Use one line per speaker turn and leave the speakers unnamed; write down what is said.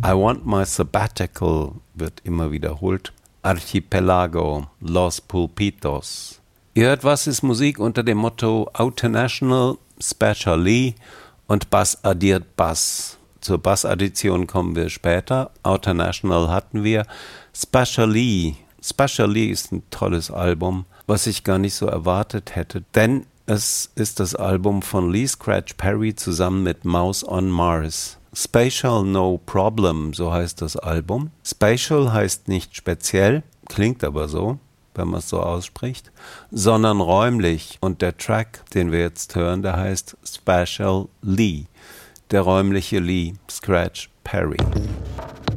I Want My Sabbatical wird immer wiederholt. Archipelago, Los Pulpitos. Ihr hört Was ist Musik unter dem Motto Outernational, Special Lee und Bass addiert Bass. Zur Bassaddition kommen wir später. Outernational hatten wir. Special Lee ist ein tolles Album, was ich gar nicht so erwartet hätte, denn es ist das Album von Lee Scratch Perry zusammen mit Mouse on Mars. Spatial No Problem, so heißt das Album. Spatial heißt nicht speziell, klingt aber so, wenn man es so ausspricht, sondern räumlich. Und der Track, den wir jetzt hören, der heißt Spatial Lee, der räumliche Lee Scratch Perry.